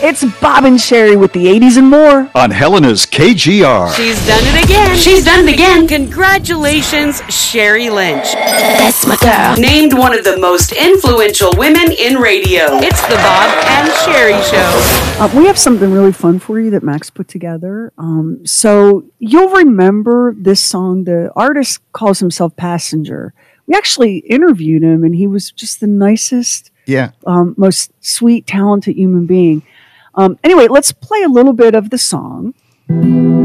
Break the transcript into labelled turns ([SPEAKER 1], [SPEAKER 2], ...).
[SPEAKER 1] It's Bob and Sherry with the 80s and more
[SPEAKER 2] on Helena's KGR.
[SPEAKER 3] She's done it again. She's done it again. Congratulations, Sherry Lynch.
[SPEAKER 4] That's my girl.
[SPEAKER 3] Named one of the most influential women in radio. It's the Bob and Sherry Show.
[SPEAKER 1] We have something really fun for you that Max put together. So you'll remember this song. The artist calls himself Passenger. We actually interviewed him, and he was just the nicest, most sweet, talented human being. Anyway, let's play a little bit of the song.